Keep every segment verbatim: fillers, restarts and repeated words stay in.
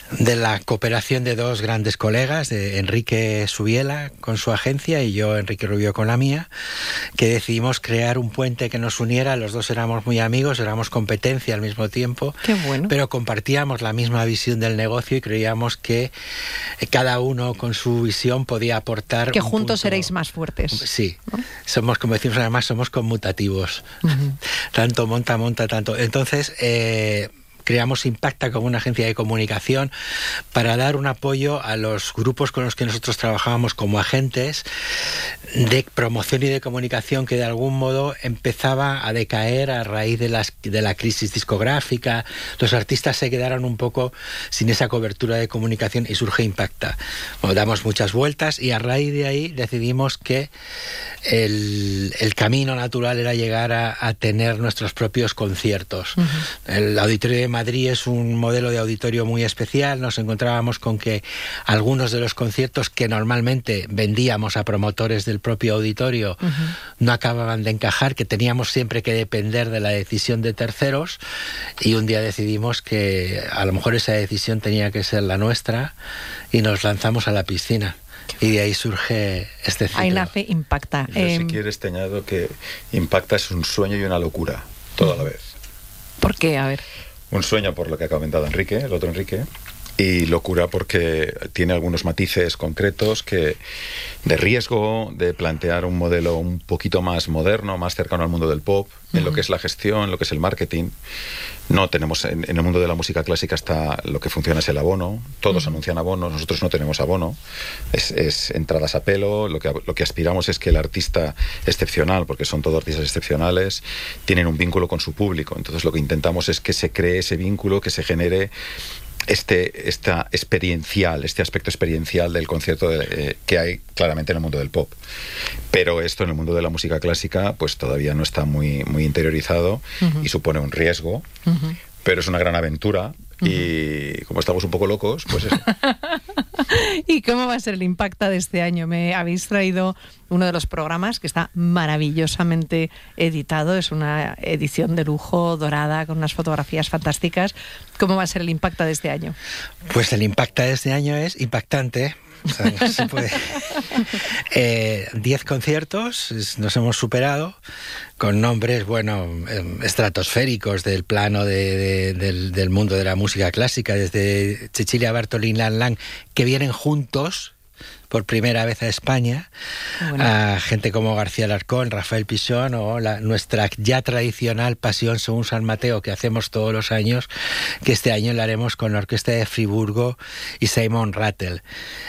de la cooperación de dos grandes colegas, de Enrique Subiela con su agencia y yo, Enrique Rubio, con la mía, que decidimos crear un puente que nos uniera. Los dos éramos muy amigos, éramos competencia al mismo tiempo. Qué bueno. Pero compartíamos la misma visión del negocio y creíamos que cada uno con su visión podía aportar. Que un juntos punto. seréis más fuertes. Sí, ¿no? Somos, como decimos además, somos conmutativos. Uh-huh. Tanto monta, monta, tanto. Entonces, eh, creamos Impacta como una agencia de comunicación para dar un apoyo a los grupos con los que nosotros trabajábamos como agentes de promoción y de comunicación, que de algún modo empezaba a decaer a raíz de, las, de la crisis discográfica. Los artistas se quedaron un poco sin esa cobertura de comunicación y surge Impacta. Bueno, damos muchas vueltas y a raíz de ahí decidimos que el, el camino natural era llegar a, a tener nuestros propios conciertos. Uh-huh. El Auditorio de Madrid es un modelo de auditorio muy especial. Nos encontrábamos con que algunos de los conciertos que normalmente vendíamos a promotores del propio auditorio uh-huh. no acababan de encajar, que teníamos siempre que depender de la decisión de terceros, y un día decidimos que a lo mejor esa decisión tenía que ser la nuestra y nos lanzamos a la piscina. Y de ahí surge este ciclo. Ahí nace Impacta. Yo, eh, si quieres, te añado que Impacta es un sueño y una locura, toda la vez. ¿Por qué? A ver. Un sueño por lo que ha comentado Enrique, el otro Enrique, y locura porque tiene algunos matices concretos que de riesgo, de plantear un modelo un poquito más moderno, más cercano al mundo del pop, uh-huh. en lo que es la gestión, en lo que es el marketing. No tenemos, en, en el mundo de la música clásica está lo que funciona es el abono, todos uh-huh. anuncian abonos, nosotros no tenemos abono, es, es entradas a pelo, lo que, lo que aspiramos es que el artista excepcional, porque son todos artistas excepcionales, tienen un vínculo con su público, entonces lo que intentamos es que se cree ese vínculo, que se genere este esta experiencial, este aspecto experiencial del concierto de, eh, que hay claramente en el mundo del pop. Pero esto en el mundo de la música clásica pues todavía no está muy, muy interiorizado uh-huh. y supone un riesgo, uh-huh. pero es una gran aventura. Uh-huh. Y como estamos un poco locos, pues eso. ¿Y cómo va a ser el Impacta de este año? Me habéis traído uno de los programas que está maravillosamente editado. Es una edición de lujo, dorada, con unas fotografías fantásticas. ¿Cómo va a ser el Impacta de este año? Pues el Impacta de este año es impactante. O sea, no se puede. Eh, diez conciertos, nos hemos superado, con nombres, bueno, estratosféricos del plano de, de, del, del mundo de la música clásica, desde Cecilia Bartoli y Lan Lang, que vienen juntos por primera vez a España, bueno. a gente como García Alarcón, Rafael Pichón, o la, nuestra ya tradicional Pasión según San Mateo, que hacemos todos los años, que este año la haremos con la Orquesta de Friburgo y Simon Rattle.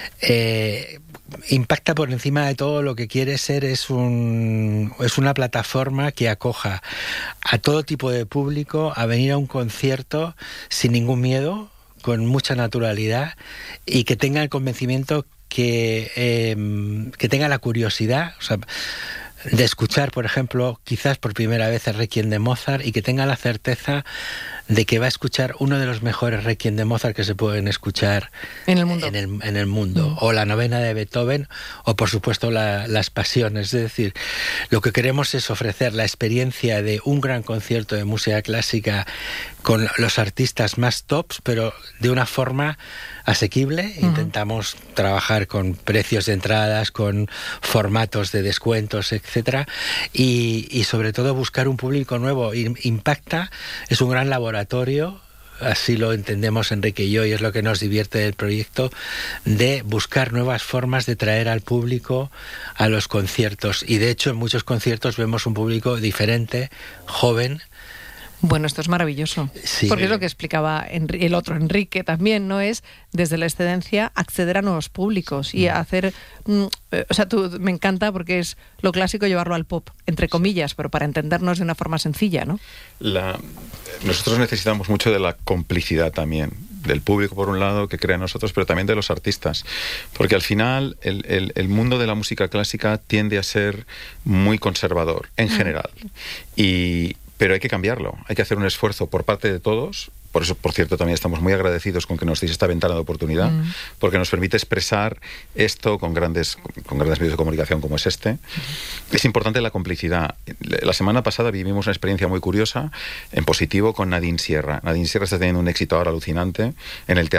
Eh, Impacta por encima de todo, lo que quiere ser es un es una plataforma que acoja a todo tipo de público a venir a un concierto sin ningún miedo, con mucha naturalidad, y que tenga el convencimiento que, eh, que tenga la curiosidad, o sea, de escuchar, por ejemplo, quizás por primera vez el Requiem de Mozart, y que tenga la certeza de que va a escuchar uno de los mejores Requiem de Mozart que se pueden escuchar en el mundo, en el, en el mundo. Mm. O la novena de Beethoven, o por supuesto la, las Pasiones. Es decir, lo que queremos es ofrecer la experiencia de un gran concierto de música clásica con los artistas más tops, pero de una forma asequible. Uh-huh. Intentamos trabajar con precios de entradas, con formatos de descuentos, etcétera, y, y sobre todo buscar un público nuevo. Impacta es un gran laboratorio, así lo entendemos Enrique y yo, y es lo que nos divierte del proyecto, de buscar nuevas formas de traer al público a los conciertos. Y de hecho en muchos conciertos vemos un público diferente, joven. Bueno, esto es maravilloso, sí. Porque es lo que explicaba el otro Enrique también, ¿no? Es desde la excedencia acceder a nuevos públicos y hacer, mm, o sea, tú, me encanta porque es lo clásico llevarlo al pop, entre comillas, pero para entendernos de una forma sencilla, ¿no? La, nosotros necesitamos mucho de la complicidad también, del público por un lado, que crea en nosotros, pero también de los artistas, porque al final el, el, el mundo de la música clásica tiende a ser muy conservador en general, y pero hay que cambiarlo, hay que hacer un esfuerzo por parte de todos. Por eso, por cierto, también estamos muy agradecidos con que nos deis esta ventana de oportunidad, mm. porque nos permite expresar esto con grandes, con grandes medios de comunicación como es este. Mm. Es importante la complicidad. La semana pasada vivimos una experiencia muy curiosa, en positivo, con Nadine Sierra. Nadine Sierra está teniendo un éxito ahora alucinante en el teatro.